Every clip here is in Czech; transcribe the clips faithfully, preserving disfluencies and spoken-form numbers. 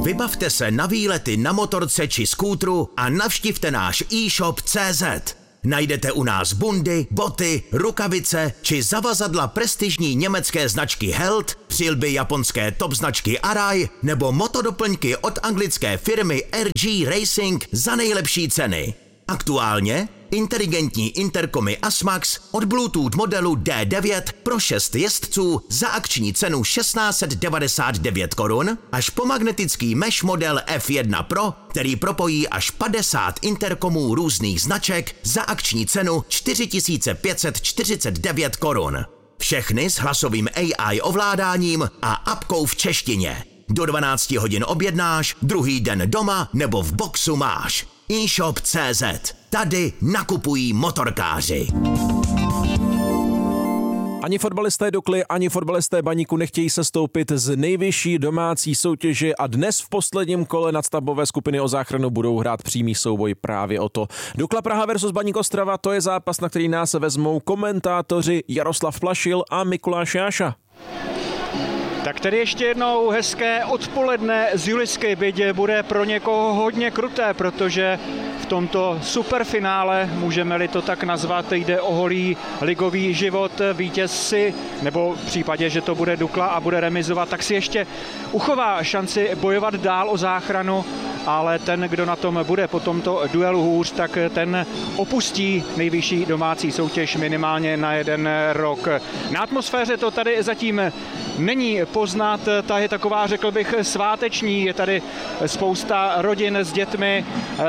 Vybavte se na výlety na motorce či skútru a navštivte náš e-shop tečka cé zet. Najdete u nás bundy, boty, rukavice či zavazadla prestižní německé značky Held, přilby japonské top značky Arai nebo motodoplňky od anglické firmy R G Racing za nejlepší ceny. Aktuálně inteligentní interkomy Asmax od Bluetooth modelu D devět pro šest jezdců za akční cenu šestnáct set devadesát devět korun až po magnetický mesh model F jedna Pro, který propojí až padesát interkomů různých značek za akční cenu čtyři tisíce pět set čtyřicet devět korun. Všechny s hlasovým A I ovládáním a apkou v češtině. Do dvanácti hodin objednáš, druhý den doma nebo v boxu máš. e-shop tečka cé zet. Tady nakupují motorkáři. Ani fotbalisté Dukly, ani fotbalisté Baníku nechtějí sestoupit z nejvyšší domácí soutěže a dnes v posledním kole nadstavbové skupiny o záchranu budou hrát přímý souboj právě o to. Dukla Praha versus Baník Ostrava, to je zápas, na který nás vezmou komentátoři Jaroslav Plašil a Mikuláš Jáša. Tak tedy ještě jednou hezké odpoledne z Julisky, byť bude pro někoho hodně kruté, protože v tomto superfinále, můžeme-li to tak nazvat, jde o holý ligový život. Vítěz si, nebo v případě, že to bude Dukla a bude remizovat, tak si ještě uchová šanci bojovat dál o záchranu, ale ten, kdo na tom bude po tomto duelu hůř, tak ten opustí nejvyšší domácí soutěž minimálně na jeden rok. Na atmosféře to tady zatím není poznat, ta je taková, řekl bych, sváteční, je tady spousta rodin s dětmi,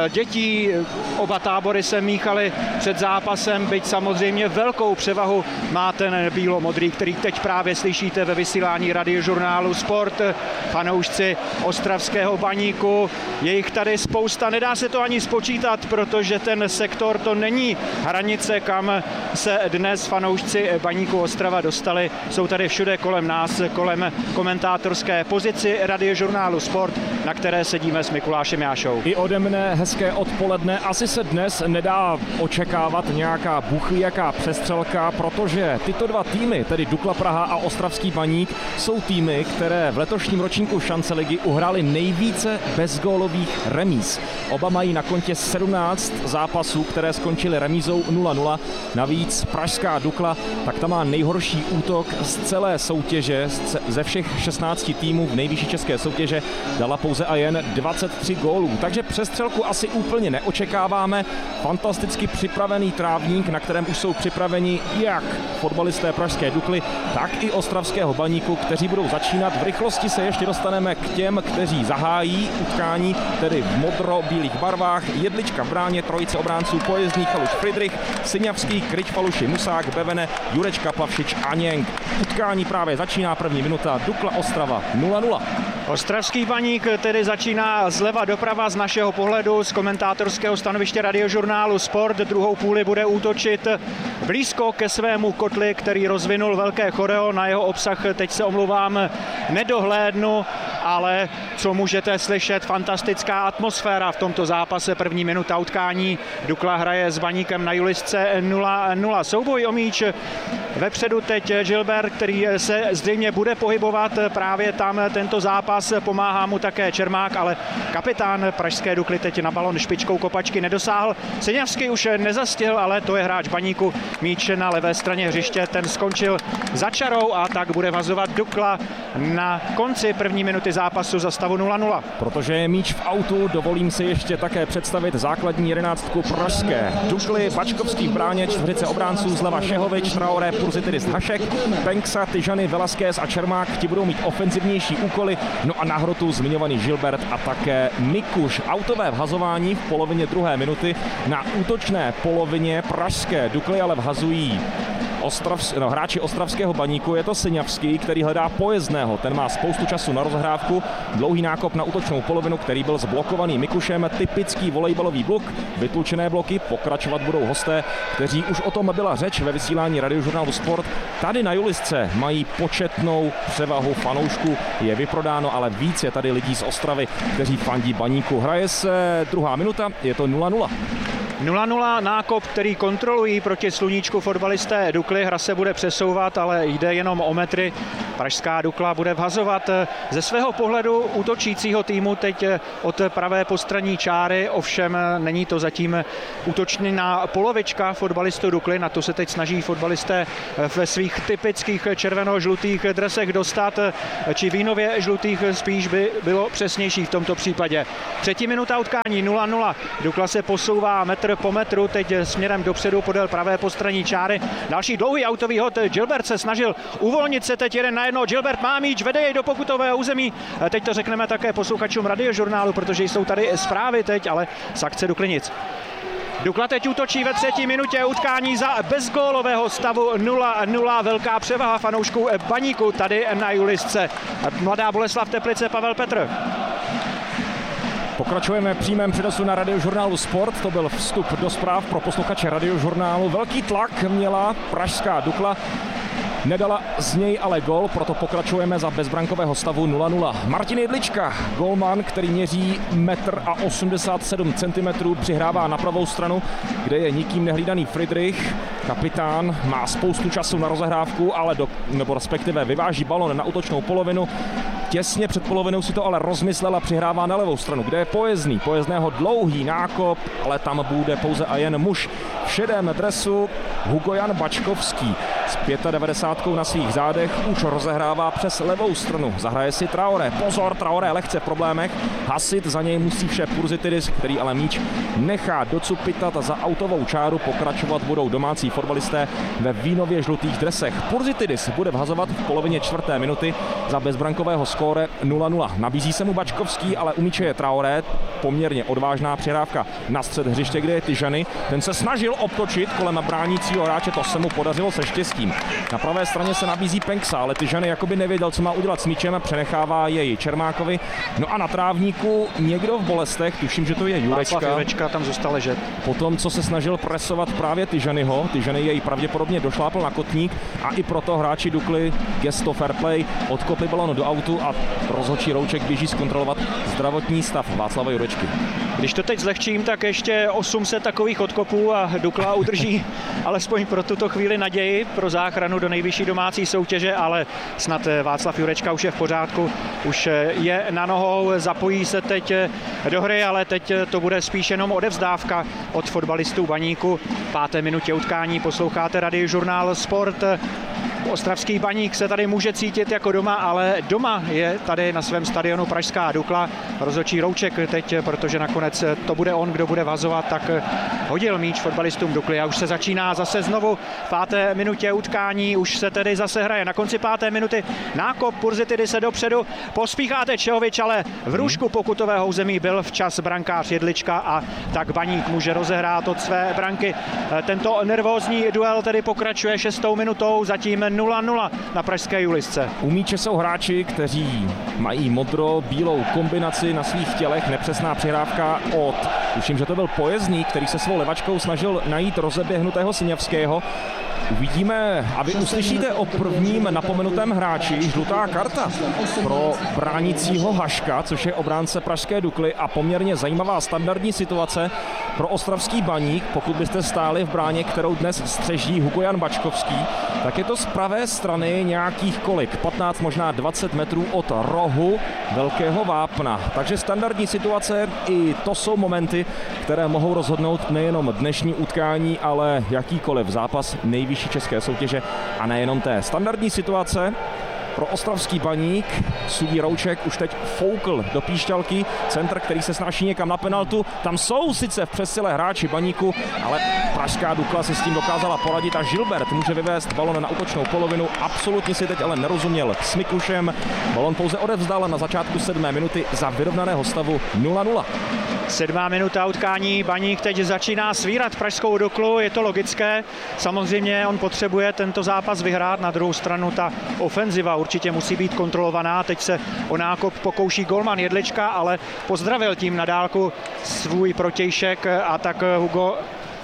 dětí, oba tábory se míchaly před zápasem, byť samozřejmě velkou převahu má ten bílomodrý, který teď právě slyšíte ve vysílání radiožurnálu Sport, fanoušci ostravského Baníku, je jich tady spousta, nedá se to ani spočítat, protože ten sektor to není hranice, kam se dnes fanoušci Baníku Ostrava dostali, jsou tady všude kolem nás, kolem komentátorské pozici radiožurnálu Sport, na které sedíme s Mikulášem Jášou. I ode mne hezké odpoledne. Asi se dnes nedá očekávat nějaká buchlijaká přestřelka, protože tyto dva týmy, tedy Dukla Praha a Ostravský Baník, jsou týmy, které v letošním ročníku šance ligy uhrály nejvíce bezgólových remíz. Oba mají na kontě sedmnáct zápasů, které skončily remízou nula nula. Navíc pražská Dukla, tak ta má nejhorší útok z celé soutěže, ze všech šestnácti týmů v nejvyšší české soutěže dala pouze a jen dvacet tři gólů. Takže přestřelku asi úplně neočekáváme. Fantasticky připravený trávník, na kterém už jsou připraveni jak fotbalisté pražské Dukly, tak i ostravského Baníku, kteří budou začínat. V rychlosti se ještě dostaneme k těm, kteří zahájí utkání, tedy v modro-bílých barvách. Jedlička v bráně, trojice obránců, Pojezdník, Chaluš, Friedrich, Syňavský, Kryť, Faluši, Musák, Bevene, Jurečka, Plavšič a Něng. Utkání právě začíná, první minuta, Dukla Ostrava nula nula. Ostravský Baník tedy začíná zleva doprava z našeho pohledu, z komentátorského stanoviště radiožurnálu Sport. Druhou půli bude útočit blízko ke svému kotli, který rozvinul velké choreo. Na jeho obsah teď se omlouvám, nedohlédnu, ale co můžete slyšet, fantastická atmosféra v tomto zápase. První minuta utkání. Dukla hraje s Baníkem na Julisce nula nula. Souboj o míč. Vepředu teď Gilbert, který se zřejmě bude pohybovat právě tam tento zápas. Pomáhá mu také Čermák, ale kapitán pražské Dukly teď na balon špičkou kopačky nedosáhl. Syňavský už nezastihl, ale to je hráč Baníku. Míč na levé straně hřiště, ten skončil za čarou a tak bude vazovat Dukla na konci první minuty zápasu za stavu nula nula. Protože je míč v autu, dovolím si ještě také představit základní jedenáctku pražské Dukly. Bačkovský v bráně, čtveřice obránců, zleva Šehovič, Traoré, Purzitidis, Hašek, Penksa, Tyžany, Velasquez a Čermák, ti budou mít ofenzivnější úkoly. No a na hrotu zmiňovaný Gilbert a také Mikuš. Autové vhazování v polovině druhé minuty. Na útočné polovině pražské Dukly ale vhazují Ostravs, no, hráči ostravského Baníku. Je to Syňavský, který hledá Pojezdného. Ten má spoustu času na rozhrávku. Dlouhý nákop na útočnou polovinu, který byl zblokovaný Mikušem. Typický volejbalový blok. Vytlučené bloky. Pokračovat budou hosté, kteří už o tom byla řeč ve vysílání radiožurnálu Sport. Tady na Julisce mají početnou převahu fanoušků. Je vyprodáno, ale víc je tady lidí z Ostravy, kteří fandí Baníku. Hraje se druhá minuta, je to nula nula. nula nula, nákop, který kontrolují proti sluníčku fotbalisté Dukly. Hra se bude přesouvat, ale jde jenom o metry. pražská Dukla bude vhazovat ze svého pohledu útočícího týmu teď od pravé postranní čáry, ovšem není to zatím útočná polovička fotbalistů Dukly, na to se teď snaží fotbalisté ve svých typických červeno-žlutých dresech dostat, či vínově žlutých spíš by bylo přesnější v tomto případě. Třetí minuta utkání nula nula. Dukla se posouvá metr po metru, teď směrem dopředu podél pravé postranní čáry. Další dlouhý autový hod. Gilbert se snažil uvolnit se teď jeden na jedno. Gilbert má míč, vede jej do pokutového území. Teď to řekneme také posluchačům radiožurnálu, protože jsou tady zprávy teď, ale z akce Dukly nic. Dukla teď útočí ve třetí minutě utkání za bezgólového stavu nula nula. Velká převaha fanoušků Baníku tady na Julisce. Mladá Boleslav Teplice, Pavel Petr. Pokračujeme v přímém přenosu na radiožurnálu Sport. To byl vstup do zpráv pro posluchače radiožurnálu. Velký tlak měla pražská Dukla. Nedala z něj ale gol, proto pokračujeme za bezbrankového stavu nula nula. Martin Jedlička, golman, který měří metr a osmdesát sedm centimetrů, přihrává na pravou stranu, kde je nikým nehlídaný Friedrich. Kapitán má spoustu času na rozehrávku, ale do, nebo respektive vyváží balon na útočnou polovinu. Těsně před polovinou si to ale rozmyslel a přihrává na levou stranu, kde je Pojezný. Pojezného dlouhý nákop, ale tam bude pouze a jen muž v šedém dresu Hugo Jan Bačkovský. S devadesát pět na svých zádech už rozehrává přes levou stranu. Zahraje si Traoré. Pozor, Traoré lehce v problémech. Hasit za něj musí vše Purzitidis, který ale míč nechá docupitat a za autovou čáru pokračovat budou domácí fotbalisté ve vínově žlutých dresech. Purzitidis bude vhazovat v polovině čtvrté minuty za bezbrankového skóre nula nula. Nabízí se mu Bačkovský, ale u míče je Traoré. Poměrně odvážná přihrávka na střed hřiště, kde je Tyžany. Ten se snažil obtočit kolem bránícího hráče, to se mu podařilo se štěstím. Na pravé straně se nabízí Penksa, ale Tyžany jakoby nevěděl, co má udělat s míčem a přenechává jej Čermákovi. No a na trávníku někdo v Bolestech, tuším, že to je Jurečka. Jurečka tam zůstal ležet. Potom, co se snažil presovat právě Tyžanyho, Tyžany jej pravděpodobně došlápl na kotník a i proto hráči Dukly gesto fair play, odkopli balon do autu a rozhodčí Rouček běží zkontrolovat zdravotní stav Václava Jurečky. Když to teď zlehčím, tak ještě osm set takových odkopů a Dukla udrží alespoň pro tuto chvíli naději pro záchranu do nejvyšší domácí soutěže, ale snad Václav Jurečka už je v pořádku, už je na nohou, zapojí se teď do hry, ale teď to bude spíš jenom odevzdávka od fotbalistů Baníku. V páté minutě utkání posloucháte radiožurnál Sport. Ostravský Baník se tady může cítit jako doma, ale doma je tady na svém stadionu pražská Dukla. Rozhodčí Rouček teď, protože nakonec to bude on, kdo bude vazovat, tak hodil míč fotbalistům Dukly a už se začíná zase znovu v páté minutě utkání, už se tedy zase hraje. Na konci páté minuty nákop Purzitidis se dopředu, pospíchá Čehovič, ale v růžku pokutového území byl včas brankář Jedlička a tak Baník může rozehrát od své branky. Tento nervózní duel tedy pokračuje šestou minutou, zatím nula nula na pražské Julisce. U míče jsou hráči, kteří mají modro-bílou kombinaci na svých tělech, nepřesná přihrávka od, tuším, že to byl Pojezný, který se svou levačkou snažil najít rozeběhnutého Siněvského. Uvidíme, a vy uslyšíte o prvním napomenutém hráči, žlutá karta pro bránícího Haška, což je obránce pražské Dukly a poměrně zajímavá standardní situace pro ostravský Baník. Pokud byste stáli v bráně, kterou dnes střeží Hugo Jan Bačkovský, tak je to z pravé strany nějakých kolik, patnáct, možná dvacet metrů od rohu velkého vápna. Takže standardní situace, i to jsou momenty, které mohou rozhodnout nejenom dnešní utkání, ale jakýkoliv zápas nejvyšší české soutěže a nejenom té. Standardní situace pro ostravský Baník. Sudí Rouček už teď foukl do píšťalky. Centr, který se snáší někam na penaltu. Tam jsou sice v přesile hráči Baníku, ale pražská Dukla se s tím dokázala poradit a Gilbert může vyvést balon na útočnou polovinu. Absolutně si teď ale nerozuměl s Mikušem. Balon pouze odevzdal na začátku sedmé minuty za vyrovnaného stavu nula nula. Sedmá minuta utkání, Baník teď začíná svírat pražskou Duklu, je to logické. Samozřejmě on potřebuje tento zápas vyhrát, na druhou stranu ta ofenziva určitě musí být kontrolovaná. Teď se o nákop pokouší golman Jedlička, ale pozdravil tím na dálku svůj protějšek a tak Hugo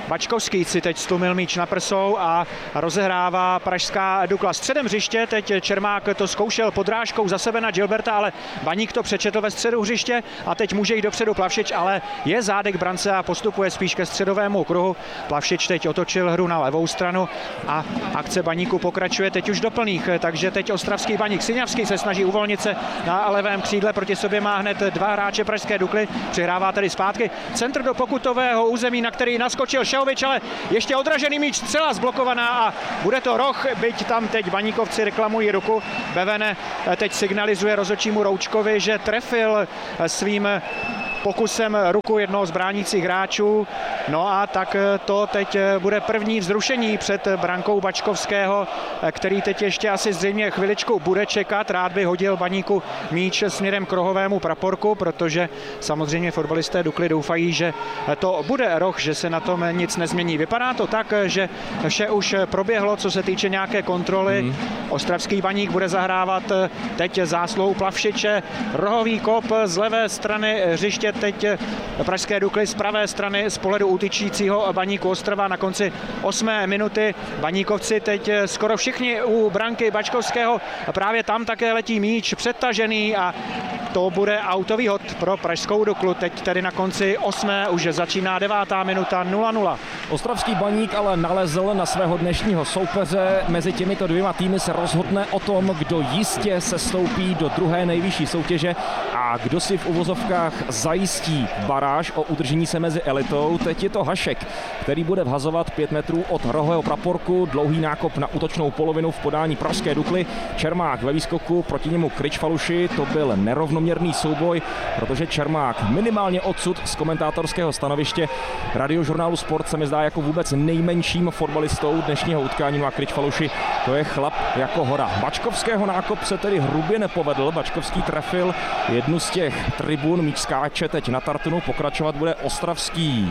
Bačkovský si teď stlumil míč na prsou a rozehrává pražská Dukla. Středem hřiště, teď Čermák to zkoušel podrážkou za sebe na Gilberta, ale Baník to přečetl ve středu hřiště a teď může jít dopředu Plavšič, ale je zádek brance a postupuje spíš ke středovému kruhu. Plavšič teď otočil hru na levou stranu a akce Baníku pokračuje teď už do plných, takže teď ostravský Baník. Syňavský se snaží uvolnit se na levém křídle, proti sobě má hned dva hráče pražské Dukly, přihrává tedy zpátky. Centr do pokutového území, na který naskočil Šehovič, ale ještě odražený míč, střela zblokovaná a bude to roh, byť tam teď Baníkovci reklamují ruku. Bevene teď signalizuje rozhodčímu Roučkovi, že trefil svým pokusem ruku jednoho z bránících hráčů. No a tak to teď bude první vzrušení před brankou Bačkovského, který teď ještě asi zřejmě chviličku bude čekat. Rád by hodil Baníku míč směrem k rohovému praporku, protože samozřejmě fotbalisté Dukly doufají, že to bude roh, že se na tom nic nezmění. Vypadá to tak, že vše už proběhlo, co se týče nějaké kontroly. Hmm. Ostravský Baník bude zahrávat teď zásluhou Plavšiče. Rohový kop z levé strany hřiště teď pražské Dukly, z pravé strany z pohledu útočícího Baníku Ostrava na konci osmé minuty. Baníkovci teď skoro všichni u branky Bačkovského. Právě tam také letí míč přetažený a to bude autový hod pro pražskou Duklu. Teď tedy na konci osmé už začíná devátá minuta, nula nula. Ostravský Baník ale nalezl na svého dnešního soupeře. Mezi těmito dvěma týmy se rozhodne o tom, kdo jistě sestoupí do druhé nejvyšší soutěže a kdo si v uvozovkách zajistí baráž o udržení se mezi elitou. Teď je to Hašek, který bude vhazovat pět metrů od rohového praporku. Dlouhý nákop na útočnou polovinu v podání pražské Dukly. Čermák ve výskoku, proti němu Kryčfaluši. To byl nerovnoměrný souboj, protože Čermák minimálně odsud z komentátorského stanoviště Radiožurnálu Sport se mi zdá jako vůbec nejmenším fotbalistou dnešního utkání. A Kryčfaluši, to je chlap jako hora. Bačkovského nákop se tedy hrubě nepovedl. Bačkovský trefil jednu z těch tribun, míč skáče teď na tartunu, pokračovat bude ostravský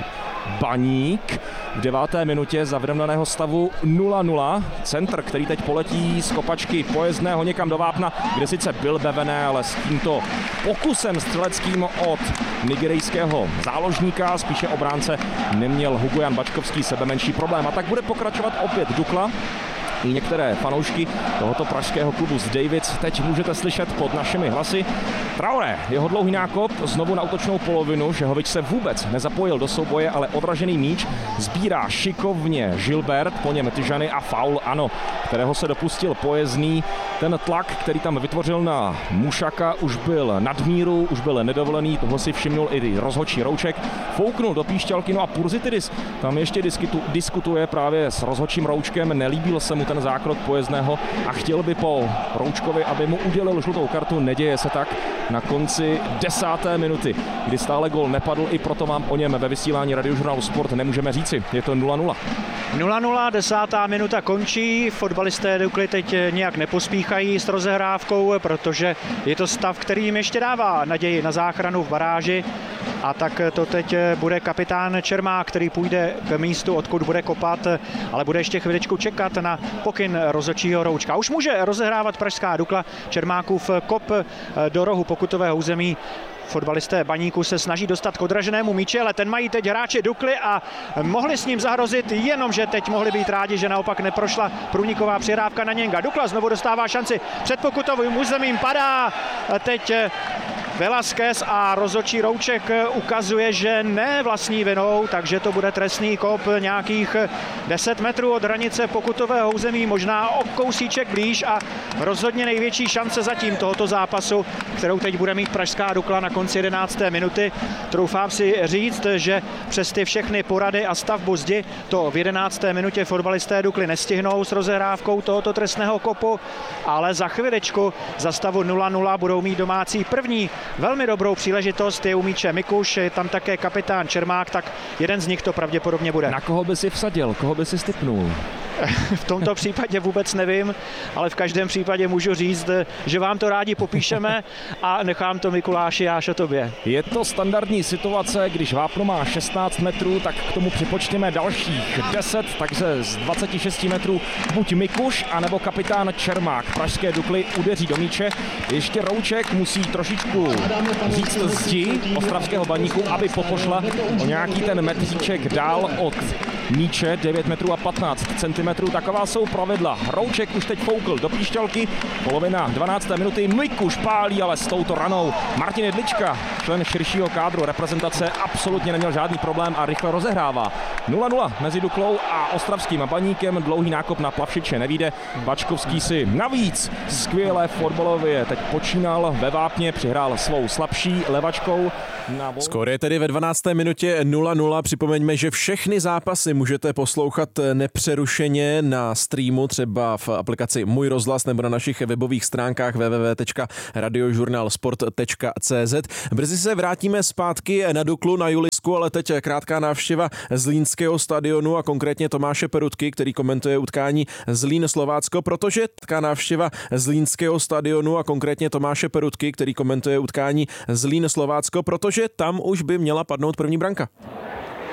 Baník v deváté minutě za vyrovnaného stavu nula nula. Centr, který teď poletí z kopačky pojezdného někam do vápna, kde sice byl Bevene, ale s tímto pokusem střeleckým od nigerijského záložníka, spíše obránce, neměl Hugo Jan Bačkovský sebe menší problém. A tak bude pokračovat opět Dukla. I některé fanoušky tohoto pražského klubu z Davids teď můžete slyšet pod našimi hlasy. Traoré, jeho dlouhý nákop znovu na útočnou polovinu. Žehovič se vůbec nezapojil do souboje, ale odražený míč sbírá šikovně Gilbert, po něm Tyžany a faul, ano, kterého se dopustil pojezdný. Ten tlak, který tam vytvořil na Mušaka, už byl nadmíru, už byl nedovolený, toho si všimnul i rozhodčí Rouček. Fouknul do píšťalky, no a Purzitidis tam ještě diskutu, diskutuje právě s rozhodčím Roučkem, nelíbil se mu ten zákrok pojezdného a chtěl by po Roučkovi, aby mu udělil žlutou kartu. Neděje se tak na konci desáté minuty, kdy stále gol nepadl, i proto vám o něm ve vysílání Radiožurnálu Sport nemůžeme říci. Je to nula nula. nula nula, desátá minuta končí. Fotbalisté Dukly teď nějak nepospíchají s rozehrávkou, protože je to stav, který jim ještě dává naději na záchranu v baráži. A tak to teď bude kapitán Čermák, který půjde k místu, odkud bude kopat, ale bude ještě chviličku čekat na pokyn rozhodčího Roučka. Už může rozehrávat pražská Dukla. Čermákův kop do rohu pokutového území. Fotbalisté Baníku se snaží dostat k odraženému míči, ale ten mají teď hráči Dukly a mohli s ním zahrozit, jenomže teď mohli být rádi, že naopak neprošla průniková přihrávka na Něnga. Dukla znovu dostává šanci před pokutovým územím, padá teď Velasquez a rozhodčí Rouček ukazuje, že ne vlastní vinou, takže to bude trestný kop nějakých deset metrů od hranice pokutového území, možná o kousíček blíž a rozhodně největší šance zatím tohoto zápasu, kterou teď bude mít pražská Dukla na konci jedenácté minuty. Troufám si říct, že přes ty všechny porady a stavbu zdi to v jedenácté minutě fotbalisté Dukly nestihnou s rozehrávkou tohoto trestného kopu, ale za chviličku za stavu nula nula budou mít domácí první velmi dobrou příležitost. Je u míče Mikuš, je tam také kapitán Čermák, tak jeden z nich to pravděpodobně bude. Na koho by si vsadil, koho by si stipnul? V tomto případě vůbec nevím, ale v každém případě můžu říct, že vám to rádi popíšeme a nechám to Mikuláši až o tobě. Je to standardní situace, když vápno má šestnáct metrů, tak k tomu připočtěme dalších deset, takže z dvaceti šesti metrů buď Mikuš, anebo kapitán Čermák pražské Dukly udeří do míče. Ještě Rouček musí trošičku říct zdi ostravského Baníku, aby popošla o nějaký ten metříček dál od míče, devět metrů a patnáct centimetrů. Taková jsou pravidla. Hrouček už teď foukl do píšťalky, polovina dvanácté minuty, Mikuš pálí, ale s touto ranou Martin Jedlička, člen širšího kádru reprezentace, absolutně neměl žádný problém a rychle rozehrává. nula nula mezi Duklou a ostravským Baníkem, dlouhý nákop na Plavšiče nevíde. Bačkovský si navíc skvěle fotbalově teď počínal ve vápně, přihrál svou slabší levačkou. Na vol... Skóre je tedy ve dvanácté minutě nula nula. Připomeňme, že všechny zápasy můžete poslouchat nepřerušeně na streamu, třeba v aplikaci Můj rozhlas nebo na našich webových stránkách w w w tečka radiožurnalsport tečka c z. Brzy se vrátíme zpátky na Duklu, na Julisku, ale teď krátká návštěva Zlínského stadionu a konkrétně Tomáše Perutky, který komentuje utkání Zlín-Slovácko, protože taká návštěva Zlínského stadionu a konkrétně Tomáše Perutky, který komentuje utkání Zlín-Slovácko, protože tam už by měla padnout první branka.